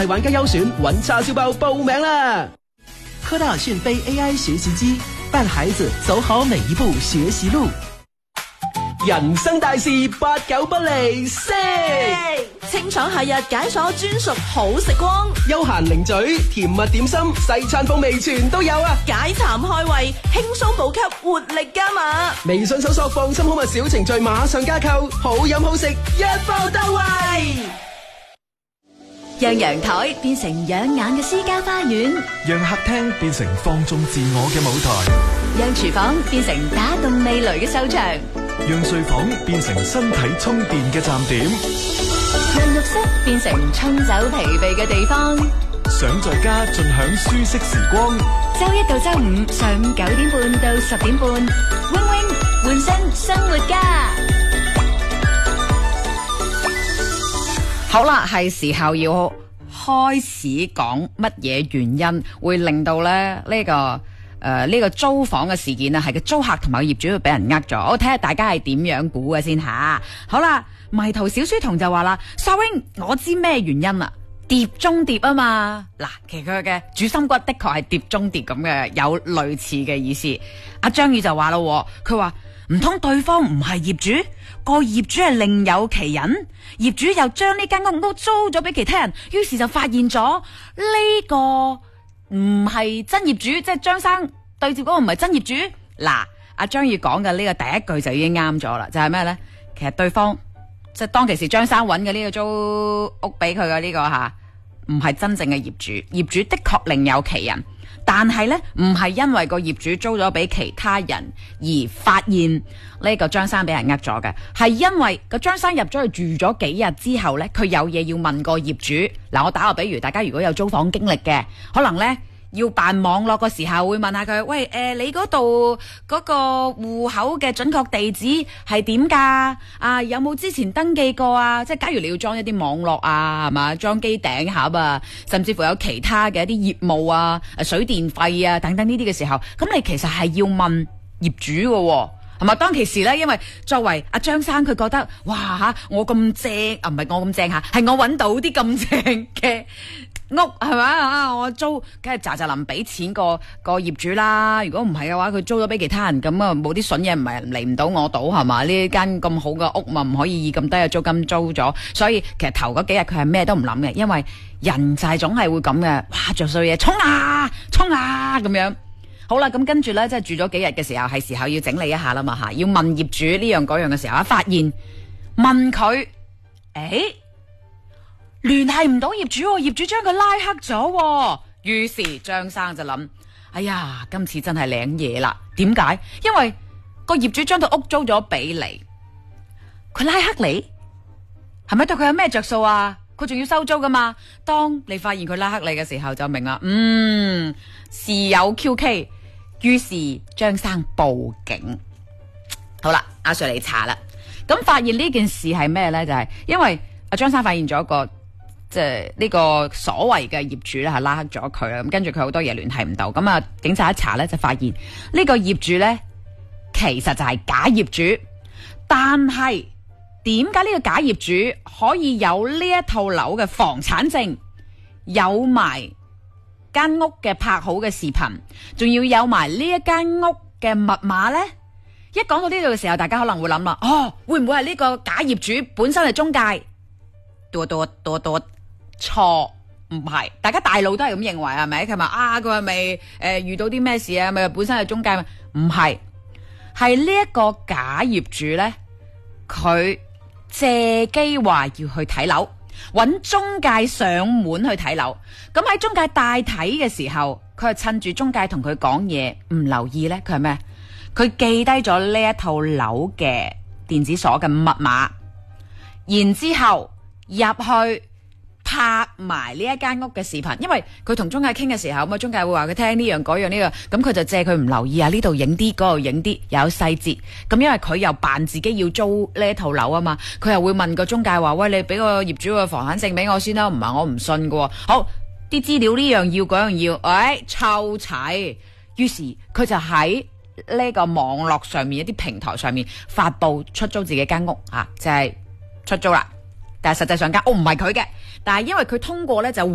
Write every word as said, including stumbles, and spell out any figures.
玩家優選揾叉燒包報名啦！ 科大訊飛 A I 學習機，伴孩子走好每一步學習路。 人生大事八九不離四， 清爽夏日解鎖專屬好食光， 悠閒零嘴甜蜜點心西餐風味全都有啊！ 解饞開胃，輕鬆補給活力加碼。 微信搜索放心好物小程序馬上加購，好飲好食一包到位。 讓陽台變成養眼嘅私家花園， 讓客廳變成放縱自我嘅舞台， 讓廚房變成打動味蕾嘅秀場， 讓睡房變成身體充電嘅站點， 讓浴室變成沖走疲憊嘅地方。 想在家盡享舒適時光， 周一到周五上午九點半到十點半 ，wing wing 換身生活家。 好啦，係時候要開始講乜嘢原因會令到咧呢、這個誒呢、呃這個租房嘅事件啊，係個租客同埋個業主會俾人呃咗。我睇下大家係點樣估嘅先吓。好啦，迷途小書童就話啦，沙 wing 我知咩原因啦，碟中諜啊嘛。嗱，其實佢嘅主心骨的確係碟中諜咁嘅，有類似嘅意思。阿張宇就話咯，佢話唔通對方唔係業主？個業主係另有其人，業主又將呢間屋都租咗俾其他人，於是就發現咗呢個唔係真業主，即係張生對接嗰個唔係真業主。嗱，阿張宇講嘅呢個第一句就已經啱咗啦，就係咩呢？其實對方即係當其時張生揾嘅呢個租屋俾佢嘅呢個吓，唔係真正嘅業主，業主的確另有其人。但係呢，唔係因為個業主租咗俾其他人而發現呢個張生俾人呃咗嘅，係因為個張生入咗去住咗幾日之後呢，佢有嘢要問個業主。嗱，我打個比如，大家如果有租房經歷嘅，可能呢要辦網絡嘅時候會問下佢，喂，誒、呃，你嗰度嗰個戶口嘅準確地址係點噶？啊，有冇之前登記過啊？即係假如你要裝一啲網絡啊，係嘛，裝機頂盒啊，甚至乎有其他嘅一啲業務啊，水電費啊等等呢啲嘅時候，咁你其實係要問業主嘅喎。係嘛？當其時咧，因為作為阿張生，佢覺得哇吓，我咁正啊，唔係我咁正吓，係我搵到啲咁正嘅屋，係咪啊？我租，梗係喳喳臨俾錢個個業主啦。如果唔係嘅話，佢租咗俾其他人，咁啊冇啲筍嘢，唔係嚟唔到我度，係嘛？呢間咁好嘅屋嘛，唔可以以咁低嘅租金租咗。所以其實頭嗰幾日佢係咩都唔諗嘅，因為人就係總係會咁嘅，哇着數嘢，衝啊衝啊咁樣。好啦，咁跟住咧，即係住咗幾日嘅時候，係時候要整理一下啦嘛吓，要問業主呢樣嗰樣嘅時候，發現問佢，誒，聯繫唔到業主，業主將佢拉黑咗，於是張生就諗，哎呀，今次真係領嘢啦。點解？因為個業主將套屋租咗俾你，佢拉黑你，係咪對佢有咩着數啊？佢仲要收租噶嘛？當你發現佢拉黑你嘅時候，就明啦，嗯，事有蹊蹺。於是張生報警，好啦，阿 Sir 嚟查啦。咁發現呢件事係咩呢？就係、是、因為阿張生發現咗個即係呢個所謂嘅業主咧，係拉黑咗佢啦。咁跟住佢好多嘢聯繫唔到，咁啊警察一查呢，就發現呢個業主呢，其實就係假業主。但係點解呢個假業主可以有呢一套樓嘅房產證，有埋間屋嘅拍好嘅視頻，仲要有埋呢一間屋嘅密碼呢？一講到呢度嘅時候，大家可能會諗啦，哦，會唔會係呢個假業主本身係中介？多多多多錯，唔係，大家大腦都係咁認為，係咪？佢話啊，佢係咪誒遇到啲咩事啊？咪本身係中介嘛？唔係，係呢一個假業主呢，佢借機話要去睇樓。揾中介上門去睇樓，咁喺中介帶睇嘅時候，佢係趁住中介同佢講嘢，唔留意呢，佢係咩？佢記低咗呢一套樓嘅電子鎖嘅密碼，然之後入去拍埋呢一間屋嘅視頻，因為佢同中介傾嘅時候，咁啊中介會話佢聽呢樣嗰樣呢個，咁佢就借佢唔留意啊，呢度影啲，嗰度影啲，又有細節。咁因為佢又扮自己要租呢一套樓啊嘛，佢又會問個中介話，喂，你俾個業主個房產證俾我先啦，唔係我唔信噶。好，啲資料呢樣要嗰樣要，誒湊齊。於是佢就喺呢個網絡上面一啲平台上面發布出租自己間屋啊，就係出租啦。但係實際上間屋唔係佢嘅，但係因為佢通過咧就